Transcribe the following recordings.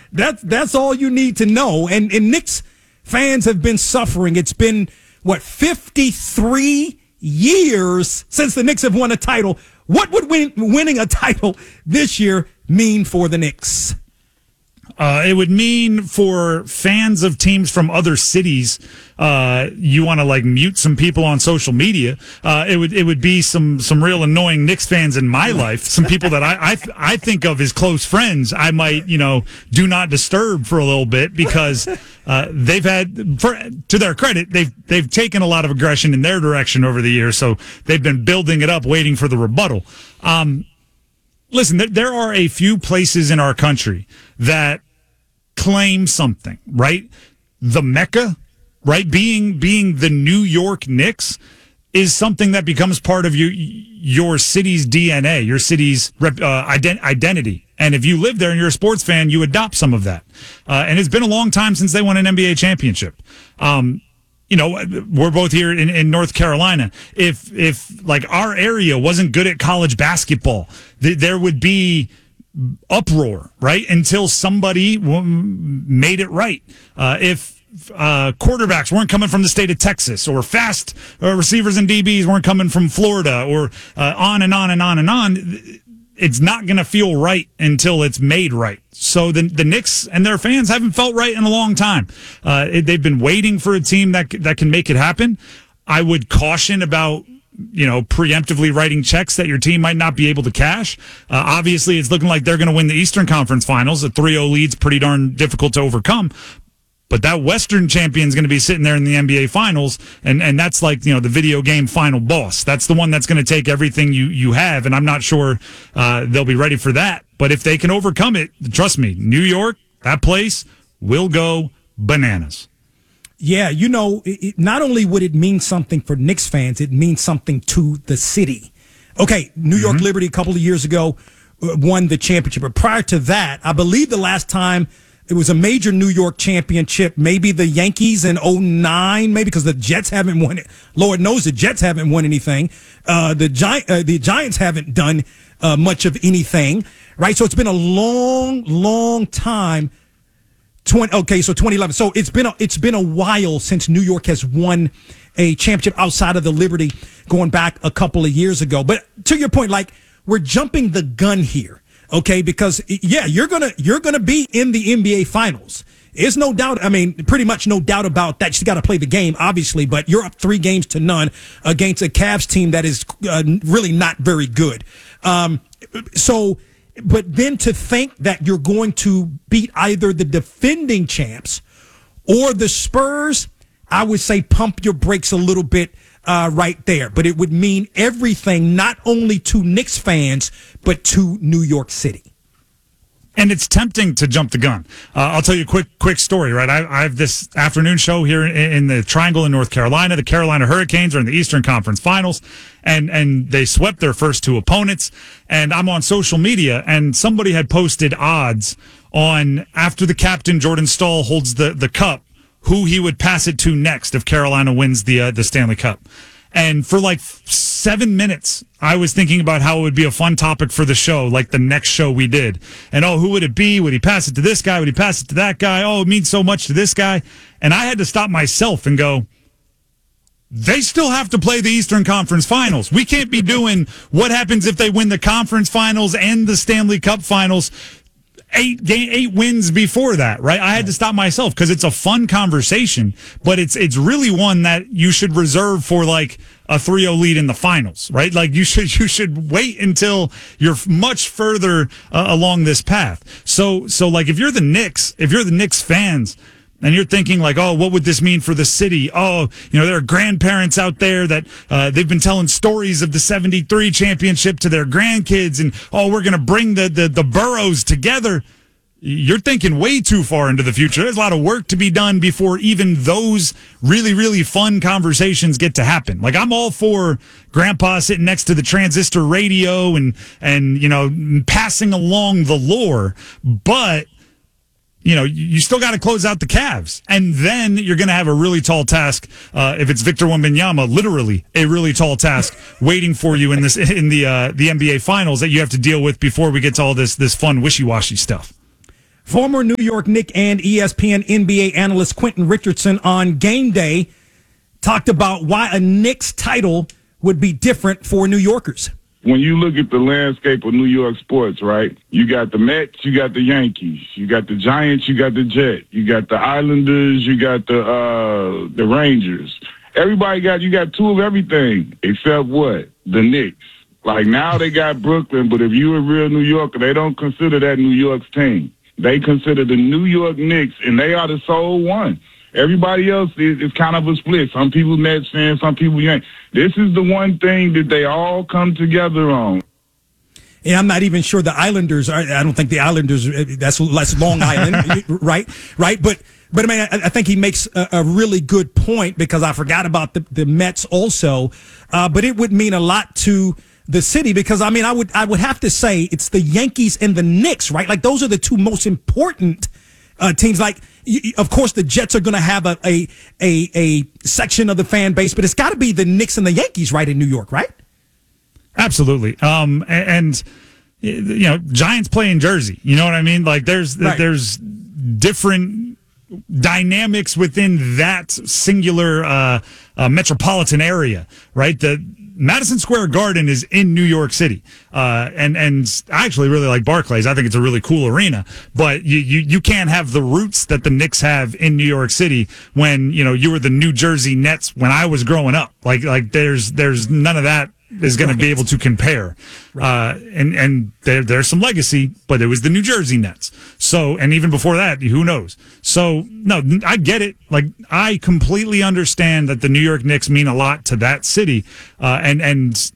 That's all you need to know. And Knicks fans have been suffering. It's been, 53 years since the Knicks have won a title. What would winning a title this year mean for the Knicks? It would mean for fans of teams from other cities, you want to mute some people on social media. It would be some real annoying Knicks fans in my life. Some people that I think of as close friends. I might, do not disturb for a little bit because, they've had, to their credit, they've taken a lot of aggression in their direction over the years. So they've been building it up, waiting for the rebuttal. Listen, there are a few places in our country that claim something, right? The Mecca, right? Being the New York Knicks is something that becomes part of your city's DNA, your city's identity. And if you live there and you're a sports fan, you adopt some of that. And it's been a long time since they won an NBA championship. We're both here in North Carolina. If our area wasn't good at college basketball, there would be uproar, right? Until somebody made it right. If quarterbacks weren't coming from the state of Texas, or fast receivers and DBs weren't coming from Florida, or on and on and on and on, it's not going to feel right until it's made right. So the Knicks and their fans haven't felt right in a long time. They've been waiting for a team that can make it happen. I would caution about preemptively writing checks that your team might not be able to cash. Obviously, it's looking like they're going to win the Eastern Conference Finals. A 3-0 lead's pretty darn difficult to overcome. But that Western champion's going to be sitting there in the NBA Finals, and that's the video game final boss. That's the one that's going to take everything you have, and I'm not sure they'll be ready for that. But if they can overcome it, trust me, New York, that place will go bananas. Yeah, not only would it mean something for Knicks fans, it means something to the city. Okay, New York Liberty a couple of years ago won the championship. But prior to that, I believe the last time it was a major New York championship, maybe the Yankees in 2009, maybe, because the Jets haven't won it. Lord knows the Jets haven't won anything. The Giants haven't done much of anything, right? So it's been a long, long time. So 2011. So it's been a while since New York has won a championship outside of the Liberty, going back a couple of years ago. But to your point, we're jumping the gun here, okay? Because you're gonna be in the NBA Finals. There's no doubt. I mean, pretty much no doubt about that. You got to play the game, obviously, but you're up 3-0 against a Cavs team that is really not very good. But then to think that you're going to beat either the defending champs or the Spurs, I would say pump your brakes a little bit right there. But it would mean everything, not only to Knicks fans, but to New York City. And it's tempting to jump the gun. I'll tell you a quick story, right? I have this afternoon show here in the Triangle in North Carolina. The Carolina Hurricanes are in the Eastern Conference Finals, and they swept their first two opponents. And I'm on social media, and somebody had posted odds on, after the captain, Jordan Staal, holds the cup, who he would pass it to next if Carolina wins the Stanley Cup. And for 7 minutes, I was thinking about how it would be a fun topic for the show, like the next show we did. And, who would it be? Would he pass it to this guy? Would he pass it to that guy? Oh, it means so much to this guy. And I had to stop myself and go, they still have to play the Eastern Conference Finals. We can't be doing what happens if they win the Conference Finals and the Stanley Cup Finals 8 wins before that, right? I had to stop myself because it's a fun conversation, but it's really one that you should reserve for a 3-0 lead in the finals, right? You should wait until you're much further along this path. So if you're the Knicks fans, and you're thinking what would this mean for the city? There are grandparents out there that they've been telling stories of the 73 championship to their grandkids, and we're going to bring the boroughs together. You're thinking way too far into the future. There's a lot of work to be done before even those really, really fun conversations get to happen. I'm all for grandpa sitting next to the transistor radio and passing along the lore, but you still got to close out the Cavs. And then you're going to have a really tall task, if it's Victor Wembanyama, literally a really tall task waiting for you in the NBA Finals that you have to deal with before we get to all this fun wishy-washy stuff. Former New York Knicks and ESPN NBA analyst Quentin Richardson on Game Day talked about why a Knicks title would be different for New Yorkers. When you look at the landscape of New York sports, right, you got the Mets, you got the Yankees, you got the Giants, you got the Jets, you got the Islanders, you got the Rangers. You got two of everything except what? The Knicks. Like now they got Brooklyn, but if you're a real New Yorker, they don't consider that New York's team. They consider the New York Knicks, and they are the sole one. Everybody else is kind of a split. Some people Mets fans, some people Yankees. This is the one thing that they all come together on. Yeah, I'm not even sure the Islanders are. I don't think the Islanders, that's Long Island, right? But I mean, I think he makes a really good point because I forgot about the Mets also. But it would mean a lot to the city because, I mean, I would have to say it's the Yankees and the Knicks, right? Like those are the two most important teams. Like, of course, the Jets are going to have a section of the fan base, but it's got to be the Knicks and the Yankees, right, in New York, right? Absolutely. And you know, Giants play in Jersey. You know what I mean? Like there's different dynamics within that singular metropolitan area, right? The Madison Square Garden is in New York City. And I actually really like Barclays. I think it's a really cool arena, but you can't have the roots that the Knicks have in New York City when, you know, you were the New Jersey Nets when I was growing up. Like there's none of that is going to be able to compare. And there's some legacy, but it was the New Jersey Nets. So, and even before that, who knows? So, no, I get it. Like, I completely understand that the New York Knicks mean a lot to that city. And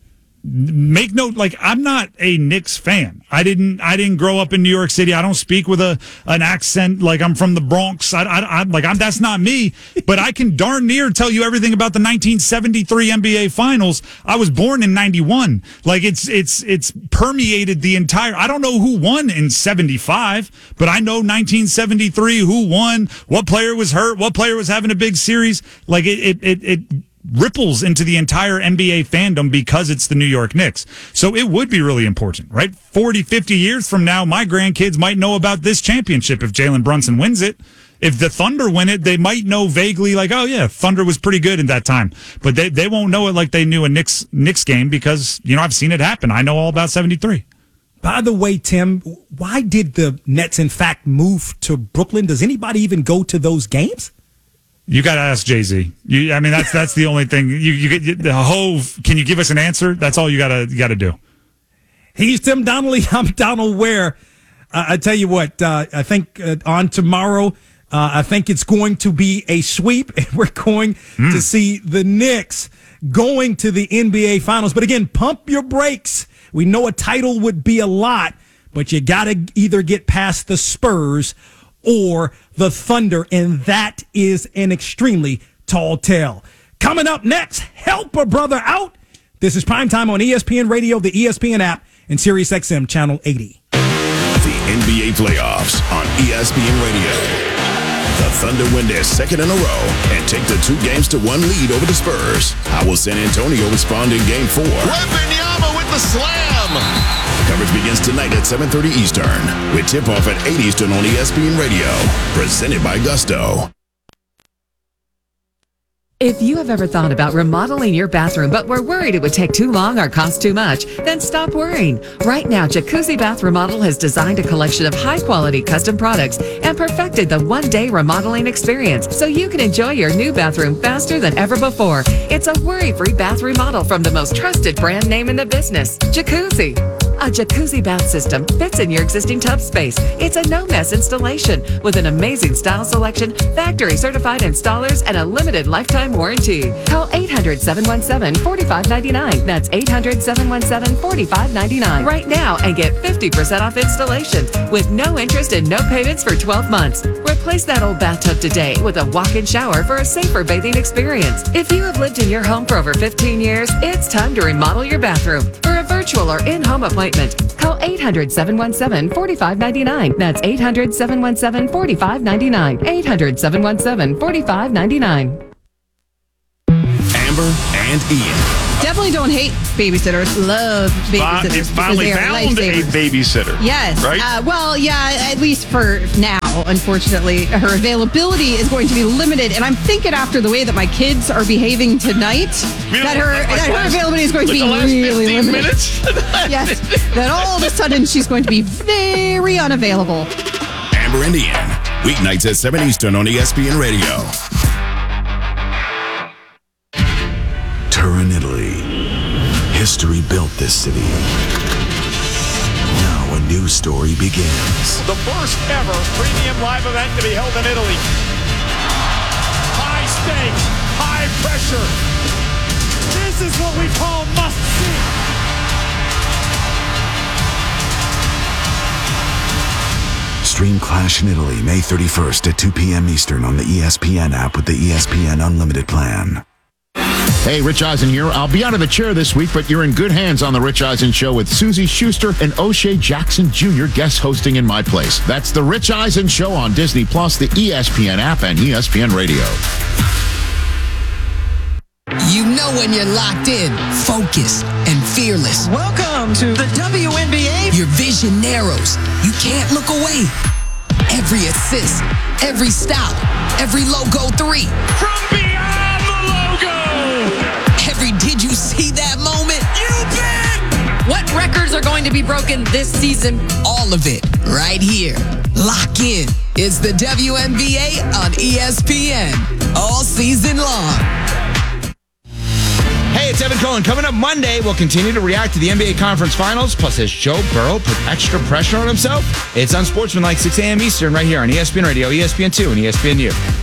make note, like, I'm not a Knicks fan. I didn't grow up in New York City. I don't speak with an accent like I'm from the Bronx. That's not me. But I can darn near tell you everything about the 1973 NBA Finals. I was born in 91. Like it's permeated the entire. I don't know who won in 75, but I know 1973 who won, what player was hurt, what player was having a big series. Like it ripples into the entire NBA fandom because it's the New York Knicks. So it would be really important, right? 40, 50 years from now, my grandkids might know about this championship if Jalen Brunson wins it. If the Thunder win it, they might know vaguely like, oh yeah, Thunder was pretty good in that time. But they won't know it like they knew a Knicks game because, you know, I've seen it happen. I know all about 73. By the way, Tim, why did the Nets in fact move to Brooklyn? Does anybody even go to those games? You got to ask Jay-Z. I mean, that's the only thing. You get the Hove. Can you give us an answer? That's all you got to do. He's Tim Donnelly. I'm Donald Ware. I tell you what. I think on tomorrow, I think it's going to be a sweep, and we're going to see the Knicks going to the NBA Finals. But again, pump your brakes. We know a title would be a lot, but you got to either get past the Spurs or the Thunder, and that is an extremely tall tale. Coming up next, help a brother out. This is Primetime on ESPN Radio, the ESPN app, and Sirius XM Channel 80. The NBA playoffs on ESPN Radio. The Thunder win their second in a row and take the 2-1 lead over the Spurs. How will San Antonio respond in Game 4? Wembanyama with the slam. Coverage begins tonight at 7:30 Eastern with tip-off at 8 Eastern on ESPN Radio. Presented by Gusto. If you have ever thought about remodeling your bathroom but were worried it would take too long or cost too much, then stop worrying. Right now, Jacuzzi Bath Remodel has designed a collection of high-quality custom products and perfected the one-day remodeling experience so you can enjoy your new bathroom faster than ever before. It's a worry-free bath remodel from the most trusted brand name in the business, Jacuzzi. A jacuzzi bath system fits in your existing tub space. It's a no-mess installation with an amazing style selection, factory-certified installers, and a limited lifetime warranty. Call 800-717-4599. That's 800-717-4599 right now and get 50% off installation with no interest and no payments for 12 months. Replace that old bathtub today with a walk-in shower for a safer bathing experience. If you have lived in your home for over 15 years, it's time to remodel your bathroom. For a virtual or in-home appointment, call 800-717-4599. That's 800-717-4599. 800-717-4599. Amber and Ian. definitely don't hate babysitters. Love babysitters. You finally because they are found a lifesavers. babysitter. Yes. Right? Well, yeah, at least for now, unfortunately. Her availability is going to be limited. And I'm thinking after the way that my kids are behaving tonight, that her availability is going to be really limited. Minutes? Yes. That all of a sudden she's going to be very unavailable. Amber and Ian, weeknights at 7 Eastern on ESPN Radio. Turin, Italy. History built this city. Now a new story begins. The first ever premium live event to be held in Italy. High stakes, high pressure. This is what we call must see. Stream Clash in Italy May 31st at 2 p.m. Eastern on the ESPN app with the ESPN Unlimited plan. Hey, Rich Eisen here. I'll be out of the chair this week, but you're in good hands on The Rich Eisen Show with Susie Schuster and O'Shea Jackson Jr. guest hosting in my place. That's The Rich Eisen Show on Disney+, the ESPN app, and ESPN Radio. You know when you're locked in, focused, and fearless. Welcome to the WNBA. Your vision narrows. You can't look away. Every assist, every stop, every logo 3. From beyond the logo. Every did you see that moment? You bet. What records are going to be broken this season? All of it right here. Lock in. It's the WNBA on ESPN. All season long. Hey, it's Evan Cohen. Coming up Monday, we'll continue to react to the NBA Conference Finals. Plus, has Joe Burrow put extra pressure on himself? It's Unsportsmanlike, 6 a.m. Eastern, right here on ESPN Radio, ESPN2, and ESPNU.